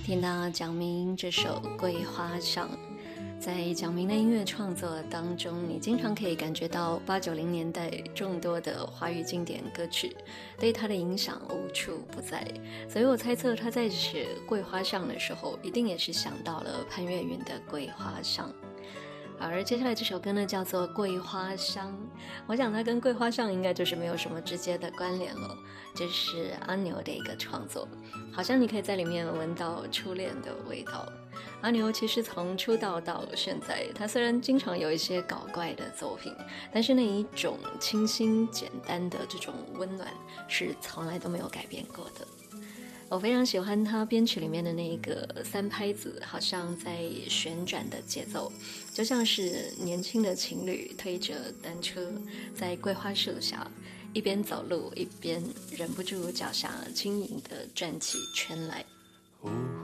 听到蒋明这首《桂花上》，在蒋明的音乐创作当中，你经常可以感觉到80、90年代众多的华语经典歌曲对他的影响无处不在，所以我猜测他在写《桂花上》的时候，一定也是想到了潘越云的《桂花上》。而接下来这首歌呢，叫做《桂花香》，我想它跟桂花上应该就是没有什么直接的关联了。这是阿牛的一个创作，好像你可以在里面闻到初恋的味道。阿牛其实从出道到现在，他虽然经常有一些搞怪的作品，但是那一种清新简单的这种温暖是从来都没有改变过的。我非常喜欢他编曲里面的那个3拍子，好像在旋转的节奏，就像是年轻的情侣推着单车在桂花树下，一边走路一边忍不住脚下轻盈的转起圈来。